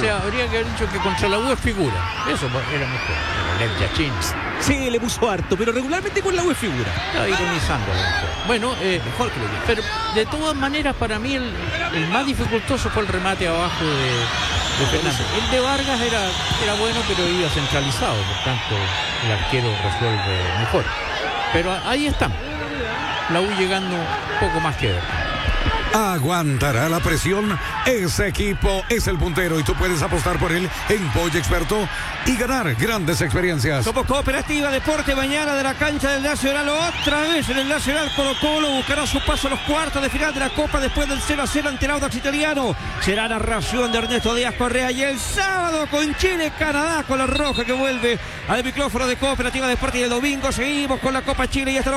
sea, habría que haber dicho que contra la U es figura. Eso era mejor. Pero el Yachín Sí, le puso harto, pero regularmente con la U es figura. estaba ironizando. Bueno, Mejor que le diga. pero de todas maneras, para mí el más dificultoso fue el remate abajo de Fernández. El de Vargas era bueno, pero iba centralizado, por tanto el arquero resuelve mejor. Pero ahí están. La U llegando un poco más que ver. ¿Aguantará la presión? Ese equipo es el puntero y tú puedes apostar por él en Pollo Experto y ganar grandes experiencias. Somos Cooperativa Deporte, mañana de la cancha del Nacional, otra vez en el Nacional. Colo-Colo buscará su paso a los cuartos de final de la Copa después del 0-0 ante el Audax Italiano. Será narración de Ernesto Díaz Correa y el sábado con Chile, Canadá, con la roja que vuelve al micrófono de Cooperativa Deporte. Y el domingo seguimos con la Copa Chile y esto no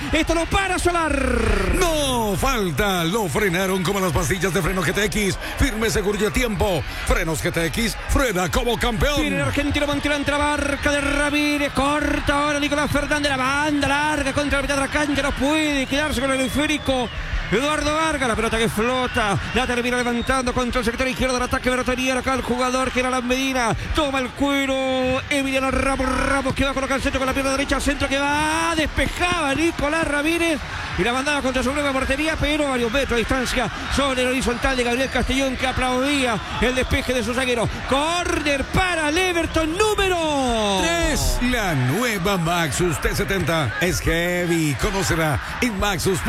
para Solar. No falta, lo frenaron como las pastillas de freno GTX. Firme, seguro y a tiempo. Frenos GTX, frena como campeón. Tiene el argentino Montiel entre la barca de Ramírez. Corta ahora Nicolás Fernández. La banda larga contra la mitad de la cancha. No puede quedarse con el esférico Eduardo Vargas, la pelota que flota, la termina levantando contra el sector izquierdo del ataque bertoniano. Acá el jugador que era la Medina, toma el cuero Emiliano Ramos que va a colocar el centro con la pierna derecha, al centro que va, despejaba Nicolás Ramírez y la mandaba contra su nueva portería, pero a varios metros de distancia sobre el horizontal de Gabriel Castellón, que aplaudía el despeje de su zaguero. Córner para el Everton número 3. La nueva Maxus T70 es heavy. Conócela en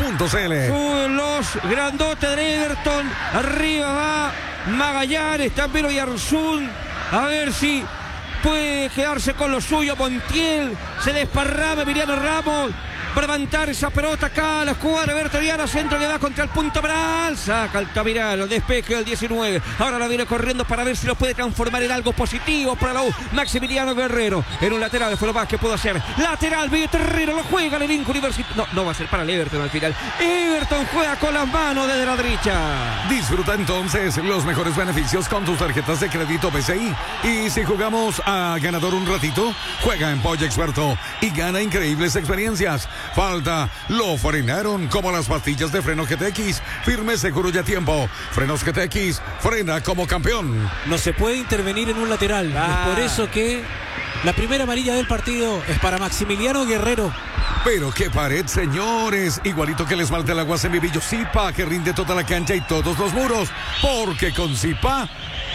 maxus.cl. Los grandotes de Everton. Arriba va Magallanes, también Oyarzún. A ver si puede quedarse con lo suyo. Montiel se desparrama Emiliano Ramos para levantar esa pelota acá a la escuadra bertoniana. Centro que va contra el punto penal. Saca Altamirano, despeje del 19. Ahora la viene corriendo para ver si lo puede transformar en algo positivo para la U. Maximiliano Guerrero en un lateral, fue lo más que pudo hacer. Lateral, Terrero lo juega el elenco universitario. No va a ser para el Everton al final. Everton juega con las manos desde la derecha. Disfruta entonces los mejores beneficios con tus tarjetas de crédito BCI. Y si jugamos a ganador un ratito, juega en Pollo Experto y gana increíbles experiencias. Falta, lo frenaron como las pastillas de freno GTX. Firme, seguro y a tiempo. Frenos GTX, frena como campeón. No se puede intervenir en un lateral. Es por eso que la primera amarilla del partido es para Maximiliano Guerrero. Pero qué pared, señores. Igualito que el esmalte del agua Semivillo Zipa, que rinde toda la cancha y todos los muros. Porque con Zipa...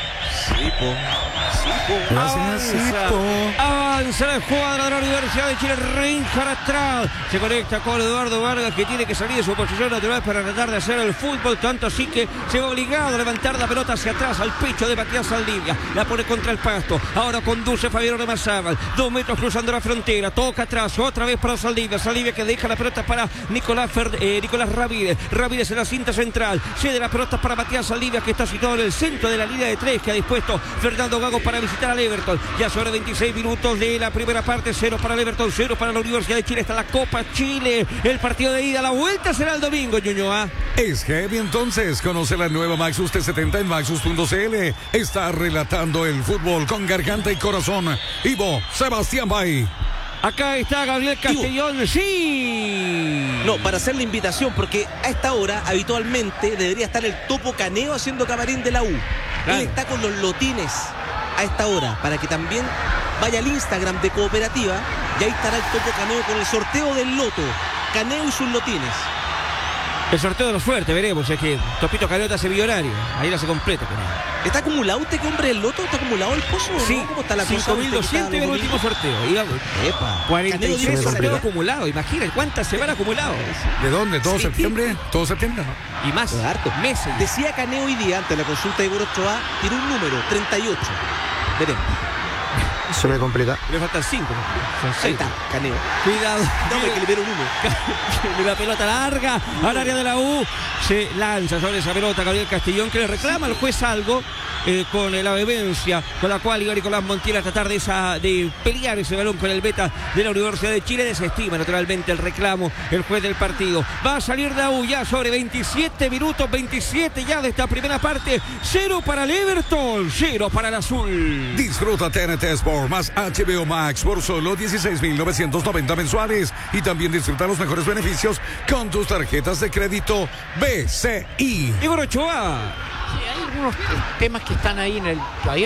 Avanza la escuadra de la Universidad de Chile. Reinhardt atrás. Se conecta con Eduardo Vargas, que tiene que salir de su posición natural para tratar de hacer el fútbol. Tanto así que se va obligado a levantar la pelota hacia atrás al pecho de Matías Saldivia. La pone contra el pasto. Ahora conduce Fabián Oremazábal. 2 metros cruzando la frontera. Toca atrás. Otra vez para Saldivia. Saldivia que deja la pelota para Nicolás Ramírez. Ramírez en la cinta central. Cede la pelota para Matías Saldivia, que está situado en el centro de la línea de 3, que ha dispuesto Fernando Gago para visitar al Everton. Ya sobre 26 minutos de la primera parte. 0 para el Everton, 0 para la Universidad de Chile. Está la Copa Chile. El partido de ida, la vuelta será el domingo, Ñuñoa. Es heavy entonces. Conoce la nueva Maxus T70 en maxus.cl. Está relatando el fútbol con garganta y corazón. Ivo Sebastián Bay. Acá está Gabriel Castellón. Sí. No, para hacer la invitación, porque a esta hora habitualmente debería estar el Topo Caneo haciendo camarín de la U. Claro. Él está con los lotines a esta hora, para que también vaya al Instagram de Cooperativa y ahí estará el Topo Caneo con el sorteo del loto. Caneo y sus lotines. El sorteo de los suertes, veremos. Es que Topito Caneo te hace millonario. Ahí la se completa. ¿Está acumulado usted que hombre el loto? ¿Está acumulado el pozo? Sí, ¿no? ¿Cómo está la cosa? 5.200 en el último sorteo. Iba, Epa. 46 sorteos acumulados. Imagínate cuántas se van acumulados. ¿De dónde? ¿Todo Sí. septiembre? ¿Todo septiembre? Y más. Pues harto. Meses. Decía Caneo hoy día, ante la consulta de Igor Ochoa, tiene un número, 38. Veremos. Se me complica. Le faltan 5. Son Ahí 6. está, Caneo. Cuidado. No, que le vieron uno. La pelota larga al área de la U. Se lanza sobre esa pelota Gabriel Castellón, que le reclama al juez algo con la vehemencia con la cual iba Nicolás Montiel a tratar de pelear ese balón con el beta de la Universidad de Chile. Desestima naturalmente el reclamo el juez del partido. Va a salir de la U ya sobre 27 minutos, 27 ya de esta primera parte. 0 para el Everton, 0 para el azul. Disfruta TNT Sport más HBO Max por solo 16.990 mensuales y también disfruta los mejores beneficios con tus tarjetas de crédito BCI. Igor Ochoa. Sí, hay algunos temas que están ahí en el... Todavía